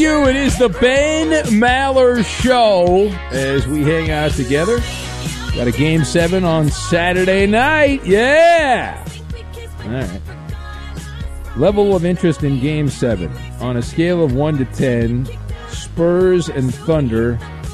you. It is the Ben Maller Show as we hang out together. Got a Game 7 on Saturday night. Yeah! All right. Level of interest in Game 7. On a scale of 1 to 10, Spurs and Thunder.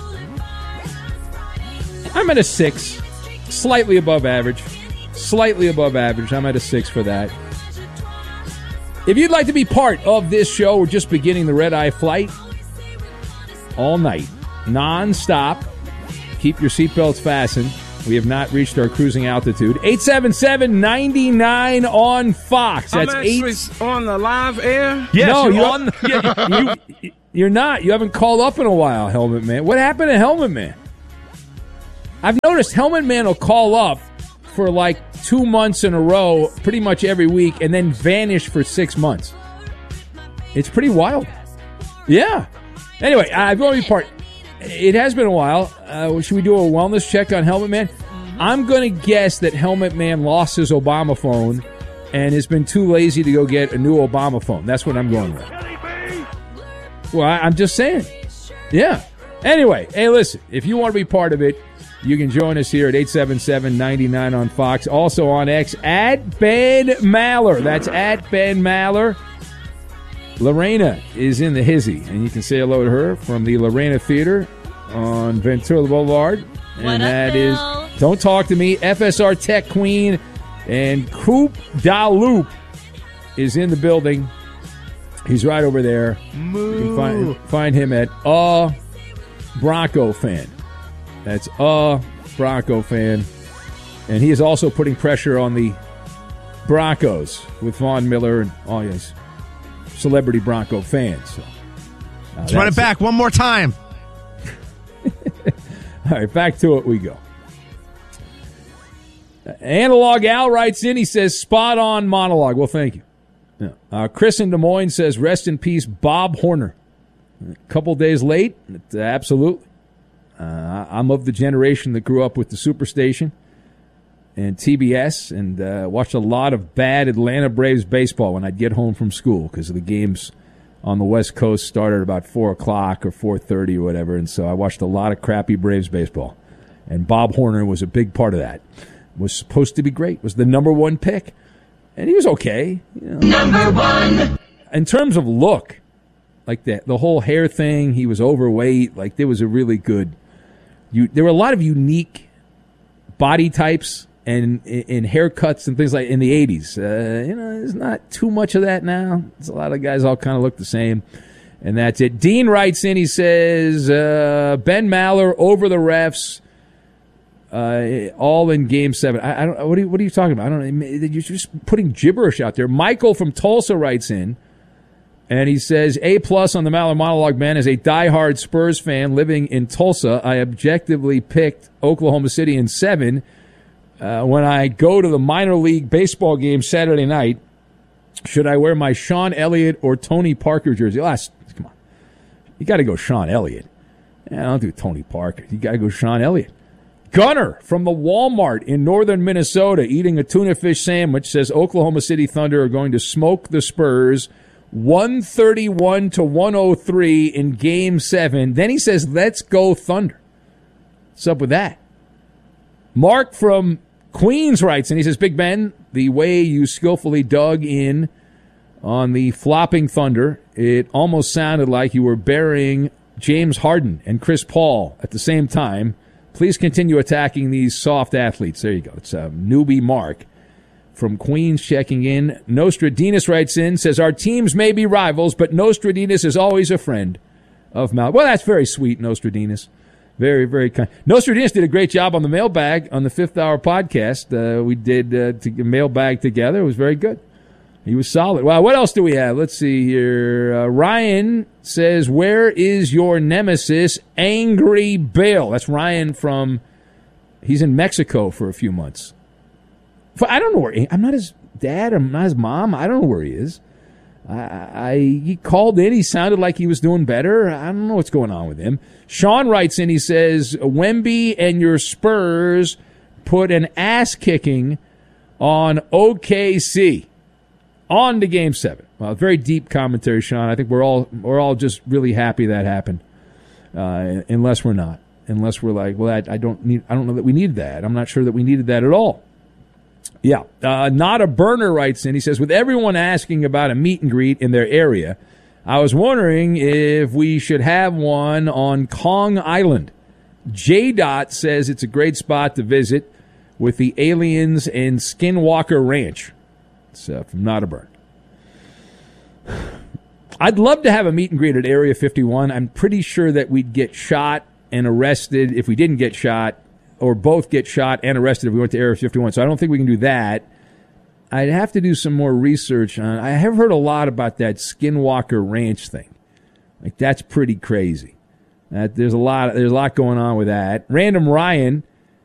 I'm at a 6. Slightly above average. Slightly above average. I'm at a 6 for that. If you'd like to be part of this show, we're just beginning the red-eye flight all night, non-stop. Keep your seatbelts fastened. We have not reached our cruising altitude. 877-99 on Fox. That's on the live air? Yes, no, you're not. You haven't called up in a while, Helmet Man. What happened to Helmet Man? I've noticed Helmet Man will call up for like 2 months in a row, pretty much every week, and then vanish for 6 months. It's pretty wild. Yeah. Anyway, I'm going to be part. It has been a while. Should we do a wellness check on Helmet Man? I'm going to guess that Helmet Man lost his Obama phone and has been too lazy to go get a new Obama phone. That's what I'm going with. Well, I'm just saying. Yeah. Anyway, hey, listen, if you want to be part of it, you can join us here at 877-99 on Fox. Also on X, at Ben Maller. That's at Ben Maller. Lorena is in the hizzy, and you can say hello to her from the Lorena Theater on Ventura Boulevard. And that is Don't Talk to Me, FSR Tech Queen, and Coop Da Loop is in the building. He's right over there. You can find him at Bronco Fan. That's Bronco Fan. And he is also putting pressure on the Broncos with Von Miller and all his celebrity Bronco fans. So, let's run it back one more time. All right, back to it we go. Analog Al writes in. He says, spot on monologue. Well, thank you. Yeah. Chris in Des Moines says, rest in peace, Bob Horner. A couple days late. Absolutely. I'm of the generation that grew up with the Superstation and TBS and watched a lot of bad Atlanta Braves baseball when I'd get home from school because the games on the West Coast started about 4 o'clock or 4:30 or whatever, and so I watched a lot of crappy Braves baseball. And Bob Horner was a big part of that. Was supposed to be great. Was the number 1 pick. And he was okay. You know. Number 1! In terms of look, like the whole hair thing, he was overweight. Like, there was a really good... there were a lot of unique body types and haircuts and things like in the 80s. There's not too much of that now. There's a lot of guys all kind of look the same. And that's it. Dean writes in, he says, Ben Maller over the refs, all in Game 7. I don't. What are you talking about? I don't know. You're just putting gibberish out there. Michael from Tulsa writes in, and he says, A+ on the Maller monologue, man. As a diehard Spurs fan living in Tulsa, I objectively picked Oklahoma City in 7. When I go to the minor league baseball game Saturday night, should I wear my Sean Elliott or Tony Parker jersey? Come on. You got to go Sean Elliott. Don't do Tony Parker. You got to go Sean Elliott. Gunner from the Walmart in northern Minnesota eating a tuna fish sandwich says Oklahoma City Thunder are going to smoke the Spurs 131-103 in Game 7. Then he says, let's go Thunder. What's up with that? Mark from Queens writes, and he says, Big Ben, the way you skillfully dug in on the flopping Thunder, it almost sounded like you were burying James Harden and Chris Paul at the same time. Please continue attacking these soft athletes. There you go. It's newbie Mark from Queens checking in. Nostradamus writes in, says, our teams may be rivals, but Nostradamus is always a friend of Mal. Well, that's very sweet, Nostradamus. Very, very kind. Nostradamus did a great job on the mailbag on the Fifth Hour podcast. We did mailbag together. It was very good. He was solid. Well, what else do we have? Let's see here. Ryan says, where is your nemesis, Angry Bill? That's Ryan from, he's in Mexico for a few months. I don't know where, I'm not his dad, I'm not his mom. I don't know where he is. He called in. He sounded like he was doing better. I don't know what's going on with him. Sean writes in. He says, Wemby and your Spurs put an ass-kicking on OKC. On to Game 7. Well, very deep commentary, Sean. I think we're all just really happy that happened. Unless we're not. Unless we're like, well, I don't know that we need that. I'm not sure that we needed that at all. Yeah. Not a burner writes in. He says, with everyone asking about a meet and greet in their area, I was wondering if we should have one on Kong Island. J-Dot says it's a great spot to visit with the aliens and Skinwalker Ranch. It's from Not a Burn. I'd love to have a meet and greet at Area 51. I'm pretty sure that we'd get shot and arrested if we didn't get shot, or both get shot and arrested if we went to Area 51. So I don't think we can do that. I'd have to do some more research on. I have heard a lot about that Skinwalker Ranch thing. Like, that's pretty crazy. There's a lot going on with that. Random Ryan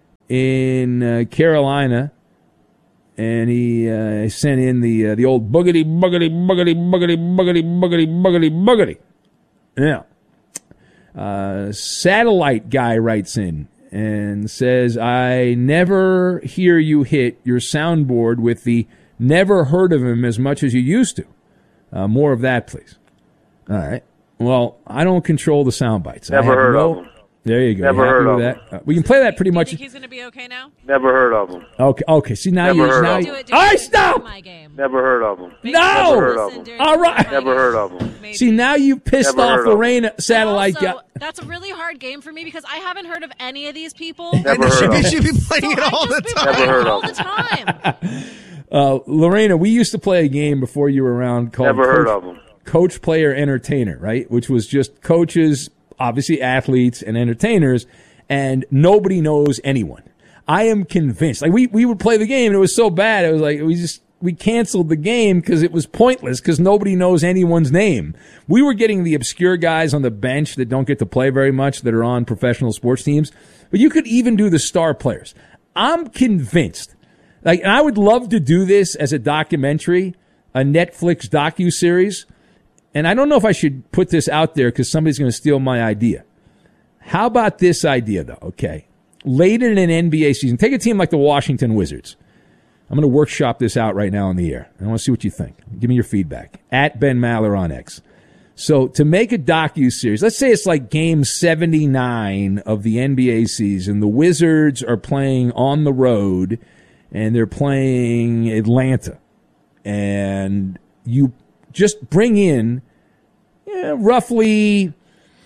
in Carolina, and he sent in the old boogity, boogity, boogity, boogity, boogity, boogity, boogity, boogity. Yeah. Satellite guy writes in and says, I never hear you hit your soundboard with the never heard of him as much as you used to. More of that, please. All right. Well, I don't control the sound bites. Never heard of him. There you go. Never heard of that? We can play that pretty much. You think he's going to be okay now? Never heard of him. Okay. See, now Never you heard now. of You, him. all right, stop. Never heard of him. No. Never heard of him. All right. Never heard of him. Maybe. See, now you pissed Never off heard of Lorena, satellite Also, guy. that's a really hard game for me because I haven't heard of any of these people. Never heard of him. Should be playing it all the time. Never heard all of the him. time. Lorena, we used to play a game before you were around called Never heard of him. Coach, Player, Entertainer, right? Which was just coaches, obviously athletes, and entertainers, and nobody knows anyone. I am convinced. Like, we would play the game, and it was so bad. It was like we canceled the game because it was pointless because nobody knows anyone's name. We were getting the obscure guys on the bench that don't get to play very much that are on professional sports teams, but you could even do the star players. I'm convinced. Like, and I would love to do this as a documentary, a Netflix docuseries. And I don't know if I should put this out there because somebody's going to steal my idea. How about this idea, though? Okay. Late in an NBA season, take a team like the Washington Wizards. I'm going to workshop this out right now on the air. I want to see what you think. Give me your feedback. At Ben Maller on X. So to make a docuseries, let's say it's like game 79 of the NBA season. The Wizards are playing on the road, and they're playing Atlanta. And you just bring in roughly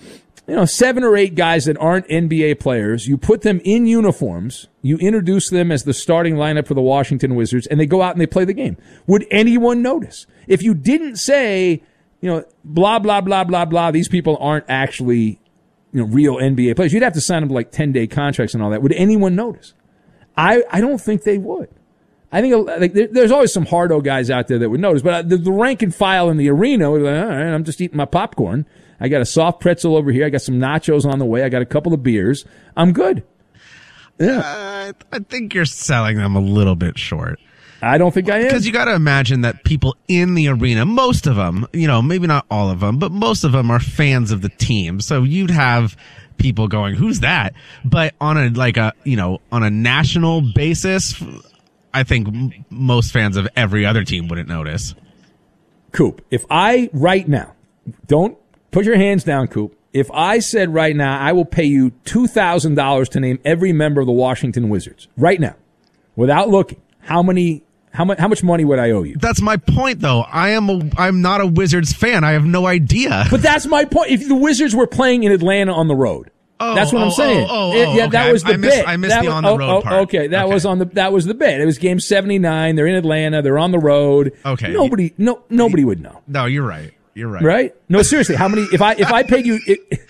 7 or 8 guys that aren't NBA players. You put them in uniforms. You introduce them as the starting lineup for the Washington Wizards, and they go out and they play the game. Would anyone notice? If you didn't say, blah, blah, blah, blah, blah, these people aren't actually, real NBA players, you'd have to sign them to like 10-day contracts and all that. Would anyone notice? I don't think they would. I think there's always some hardo guys out there that would notice, but the rank and file in the arena would be like, all right, I'm just eating my popcorn. I got a soft pretzel over here. I got some nachos on the way. I got a couple of beers. I'm good. Yeah. I think you're selling them a little bit short. I don't think I am. Because you got to imagine that people in the arena, most of them, maybe not all of them, but most of them are fans of the team. So you'd have people going, who's that? But on a national basis, I think most fans of every other team wouldn't notice. Coop, if I right now, don't put your hands down, Coop. If I said right now, I will pay you $2,000 to name every member of the Washington Wizards right now, without looking, how much money would I owe you? That's my point, though. I'm not a Wizards fan. I have no idea. But that's my point. If the Wizards were playing in Atlanta on the road. That's what I'm saying. Okay. That was the bit. I missed the on the road part. Okay, that was the bit. It was game 79. They're in Atlanta. They're on the road. Okay. Nobody would know. No, you're right. You're right. Right? No, seriously. How many? If I paid you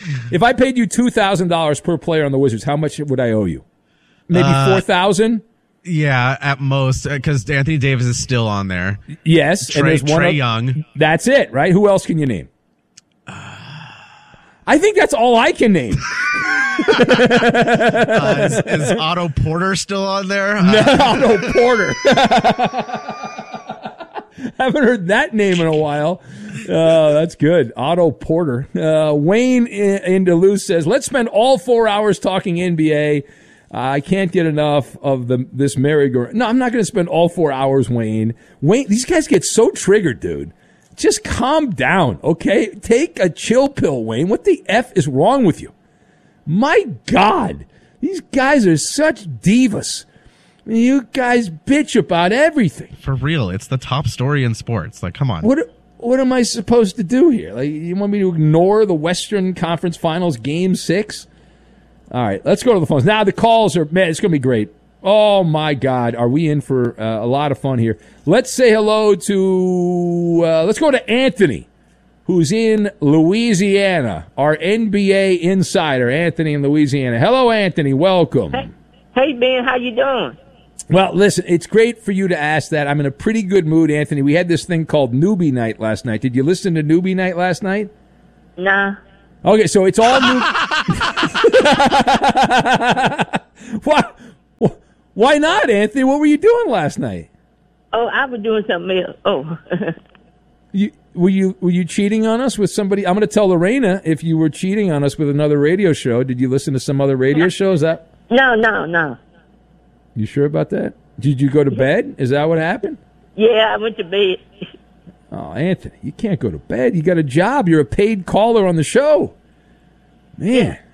$2,000 per player on the Wizards, how much would I owe you? Maybe $4,000. Yeah, at most, because Anthony Davis is still on there. Yes, and there's Trae Young. That's it, right? Who else can you name? I think that's all I can name. Is Otto Porter still on there? No, Otto Porter. Haven't heard that name in a while. That's good. Otto Porter. Wayne in Duluth says, let's spend all 4 hours talking NBA. I can't get enough of this merry-go-round. No, I'm not going to spend all 4 hours, Wayne. These guys get so triggered, dude. Just calm down, okay? Take a chill pill, Wayne. What the F is wrong with you? My God, these guys are such divas. I mean, you guys bitch about everything. For real, it's the top story in sports. Like, come on. What am I supposed to do here? Like, you want me to ignore the Western Conference Finals Game 6? All right, let's go to the phones. Now, the calls are, man, it's going to be great. Oh, my God. Are we in for a lot of fun here? Let's say hello to, let's go to Anthony, who's in Louisiana, our NBA insider, Anthony in Louisiana. Hello, Anthony. Welcome. Hey, Ben. How you doing? Well, listen, it's great for you to ask that. I'm in a pretty good mood, Anthony. We had this thing called Newbie Night last night. Did you listen to Newbie Night last night? Nah. Okay, so it's all new. Why not, Anthony? What were you doing last night? Oh, I was doing something else. Oh. Were you cheating on us with somebody? I'm going to tell Lorena if you were cheating on us with another radio show. Did you listen to some other radio show? Is that? No. You sure about that? Did you go to bed? Is that what happened? Yeah, I went to bed. Oh, Anthony, you can't go to bed. You got a job. You're a paid caller on the show. Man.